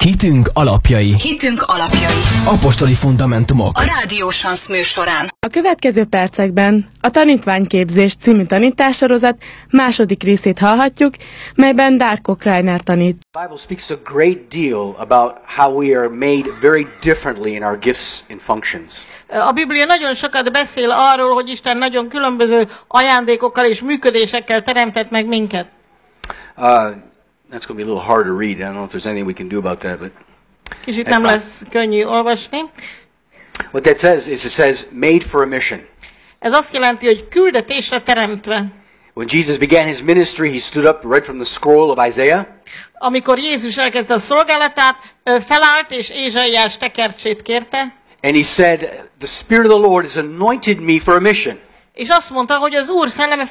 Hitünk alapjai. Hitünk alapjai. Apostoli fundamentumok. A Rádió Sansz műsorán. A következő percekben a Tanítványképzés című tanítássorozat második részét hallhatjuk, melyben Darko Kreiner tanít. The Bible speaks a great deal about how we are made very differently in our gifts and functions. A Biblia nagyon sokat beszél arról, hogy Isten nagyon különböző ajándékokkal és működésekkel teremtett meg minket. That's going to be a little hard to read. I don't know if there's anything we can do about that, but Kicsit nem lesz könnyű olvasni. what that says is it says made for a mission. Ez azt jelenti, hogy küldetésre teremtve. When Jesus began his ministry, he stood up right from the scroll of Isaiah. Amikor Jézus elkezdte a szolgálatát, felállt és Ézsaiás tekercsét kérte, And he said, the Spirit of the Lord has anointed me for a mission. és azt mondta, hogy az Úr szelleme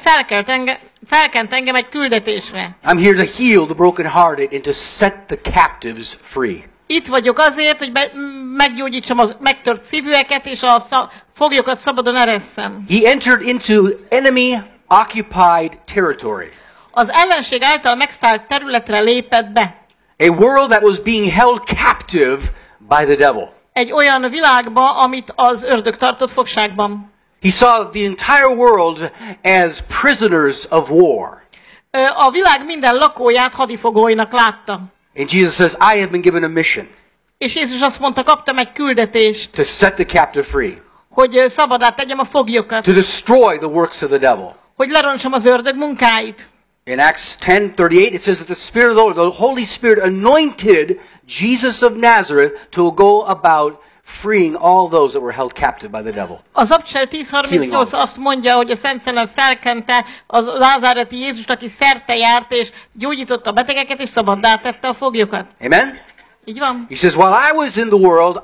felkent engem egy küldetésre. I'm here to heal the brokenhearted and to set the captives free. Itt vagyok azért, hogy meggyógyítsam a megtört szívűeket, és a foglyokat szabadon eresszem. He entered into enemy occupied territory. Az ellenség által megszállt területre lépett be. A world that was being held captive by the devil. Egy olyan világba, amit az ördög tartott fogságban. He saw the entire world as prisoners of war. A világ minden lakóját hadifogóinak látta. And Jesus says, I have been given a mission És Jézus azt mondta, kaptam egy küldetést, to set the captive free, hogy szabadá tegyem a foglyokat, to destroy the works of the devil. hogy lerontsam az ördög munkáit. In Acts 10:38, it says that the Spirit of the Lord, the Holy Spirit anointed Jesus of Nazareth to go about freeing all those that were held captive by the devil. Az Apostol 10:38 azt mondja, hogy a Szent Szellem felkente az názáreti Jézust, aki szerte járt, és gyógyította a betegeket, és szabaddá tette a foglyokat. Amen? Így van? He says, while I was in the world,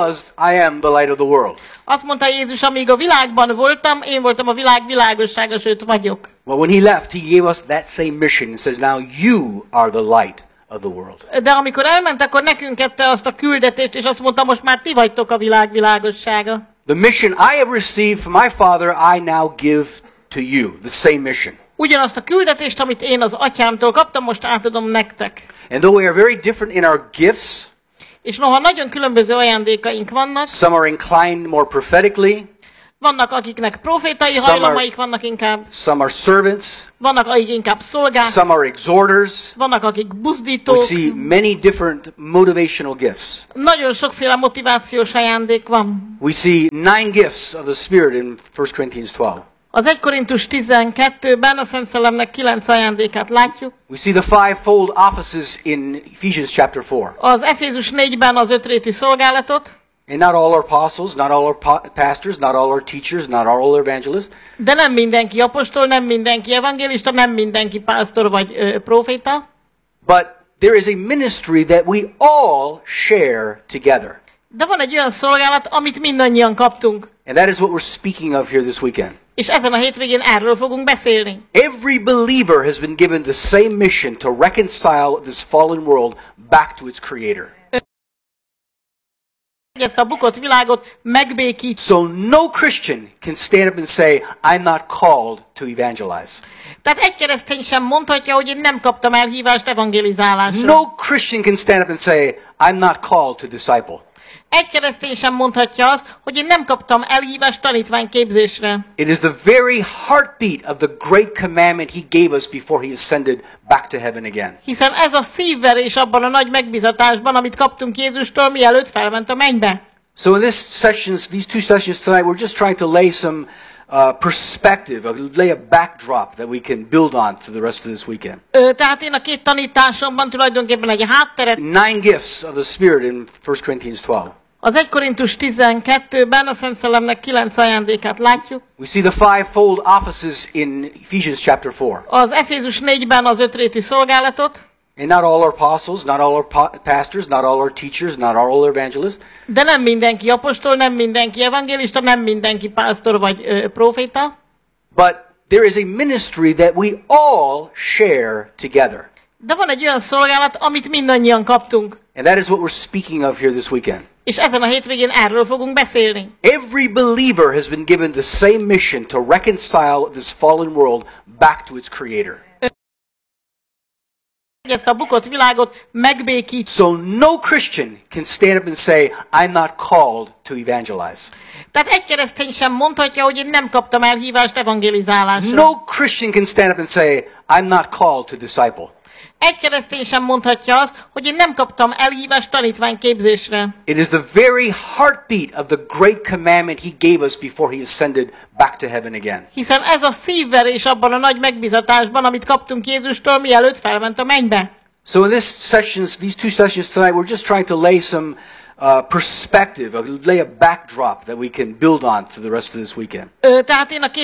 I am the light of the world. Azt mondta Jézus, amíg a világban voltam, én voltam a világ világossága, sőt vagyok. Well, when he left, he gave us that same mission and says, now you are the light of the world. De amikor elment, akkor nekünk adta azt a küldetést, és azt mondta, most már ti vagytok a világ világossága. The mission I have received from my Father, I now give to you. The same mission. Ugyanazt a küldetést, amit én az atyámtól kaptam, most átadom nektek. And though we are very different in our gifts, És noha nagyon különböző ajándékaink vannak, some are inclined more prophetically, vannak akiknek profétai Some are- hajlamaik vannak inkább, some are servants, vannak akik inkább szolgák, some are exhorters. vannak akik We buzdítók, see many different motivational gifts. nagyon sokféle motivációs ajándék van. We see 9 gifts of the Spirit in 1 Corinthians 12. Az 1 Korintus 12-ben a Szent Szellemnek 9 ajándékát látjuk. We see the fivefold offices in Ephesians chapter 4. Az Efézus 4-ben az 5 rétű szolgálatot, And not all are apostles, not all are pastors, not all are teachers, not all are evangelists. de nem mindenki apostol, nem mindenki evangélista, nem mindenki pásztor vagy próféta. But there is a ministry that we all share together. De van egy olyan szolgálat, amit mindannyian kaptunk. And that is what we're speaking of here this weekend. És ezen a hétvégén erről fogunk beszélni. Every believer has been given the same mission to reconcile this fallen world back to its creator. Ezt a bukott világot megbékít. So no Christian can stand up and say, I'm not called to evangelize. Tehát egy keresztény sem mondhatja, hogy én nem kaptam elhívást evangelizálásra. No Christian can stand up and say, I'm not called to disciple. Egy keresztény sem mondhatja azt, hogy én nem kaptam elhívást tanítványképzésre. It is the very heartbeat of the great commandment he gave us before he ascended back to heaven again. Hiszen ez a szívverés abban a nagy megbizatásban, amit kaptunk Jézustól, mielőtt felment a mennybe. So in these two sessions tonight, we're just trying to lay some perspective, lay a backdrop that we can build on to the rest of this weekend. Tehát én a két tanításomban tulajdonképpen egy hátteret. 9 gifts of the Spirit in 1 Corinthians 12. Az 1 Korintus 12-ben a Szent Szellemnek 9 ajándékát látjuk. We see the fivefold offices in Ephesians chapter 4. Az Efézus 4-ben az 5 rétű szolgálatot, And not all are apostles, not all are pastors, not all are teachers, not all are evangelists. de nem mindenki apostol, nem mindenki evangélista, nem mindenki pásztor vagy próféta. But there is a ministry that we all share together. De van egy olyan szolgálat, amit mindannyian kaptunk. And that is what we're speaking of here this weekend. És ezen a hétvégén erről fogunk beszélni. Every believer has been given the same mission to reconcile this fallen world back to its creator. ezt a bukott világot megbékít. So no Christian can stand up and say, I'm not called to evangelize. Tehát egy keresztény sem mondhatja, hogy én nem kaptam elhívást evangelizálásra. No Christian can stand up and say, I'm not called to disciple. Egy keresztény sem mondhatja azt, hogy én nem kaptam elhívást tanítványképzésre. It is the very heartbeat of the great commandment he gave us before he ascended back to heaven again. Hiszen ez a szívverés abban a nagy megbízatásban, amit kaptunk Jézustól, mielőtt felment a mennybe. So in these two sessions tonight, we're just trying to lay some perspective, lay a backdrop that we can build on to the rest of this weekend. Tehát én a két